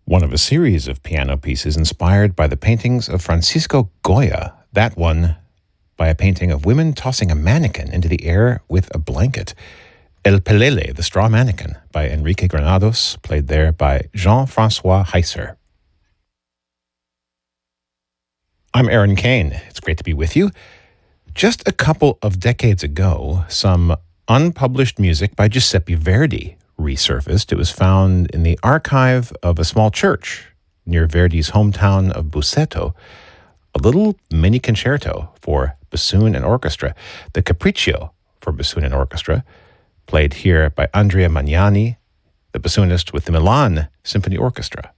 one of a series of piano pieces inspired by the paintings of Francisco Goya, that one by a painting of women tossing a mannequin into the air with a blanket. El Pelele, the Straw Mannequin, by Enrique Granados, played there by Jean-Francois Heiser. I'm Aaron Kane. It's great to be with you. Just a couple of decades ago, some unpublished music by Giuseppe Verdi resurfaced. It was found in the archive of a small church near Verdi's hometown of Busseto, a little mini concerto for bassoon and orchestra, the Capriccio for bassoon and orchestra, played here by Andrea Magnani, the bassoonist with the Milan Symphony Orchestra.